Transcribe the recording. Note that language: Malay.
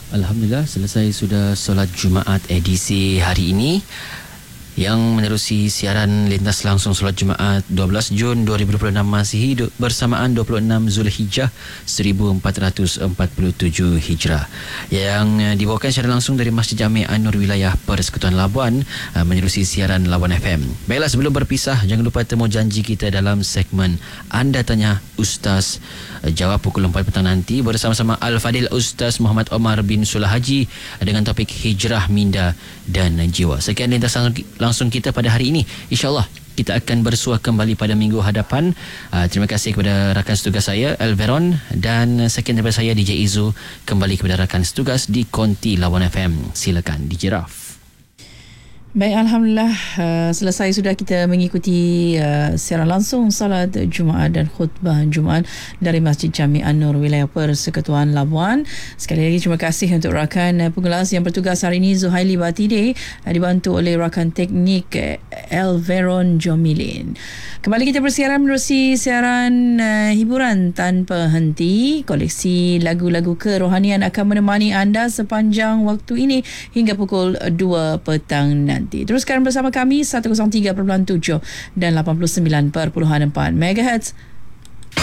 Alhamdulillah, selesai sudah solat Jumaat edisi hari ini yang menerusi siaran lintas langsung solat Jumaat 12 Jun 2026 Masihi bersamaan 26 Zulhijjah 1447 Hijrah yang dibawakan secara langsung dari Masjid Jami' An-Nur Wilayah Persekutuan Labuan menerusi siaran Labuan FM. Baiklah, sebelum berpisah, jangan lupa temu janji kita dalam segmen Anda Tanya Ustaz Jawab pukul 4 petang nanti bersama-sama Al-Fadil Ustaz Muhammad Omar bin Sullah Haji dengan topik Hijrah Minda dan Jiwa. Sekian lintas langsung kita pada hari ini. InsyaAllah kita akan bersua kembali pada minggu hadapan. Terima kasih kepada rakan setugas saya Elveron, dan sekian daripada saya DJ Izu. Kembali kepada rakan setugas di Konti Labuan FM. Silakan DJ Raf. Baik, Alhamdulillah, selesai sudah kita mengikuti siaran langsung salat Jumaat dan khutbah Jumaat dari Masjid Jami' An-Nur Wilayah Persekutuan Labuan. Sekali lagi terima kasih untuk rakan pengulas yang bertugas hari ini, Zuhaili Batide, dibantu oleh rakan teknik Elveron Jomilin. Kembali kita bersiaran menerusi siaran hiburan tanpa henti. Koleksi lagu-lagu kerohanian akan menemani anda sepanjang waktu ini hingga pukul 2 petang nanti. Teruskan bersama kami 103.7 dan 89.4 MHz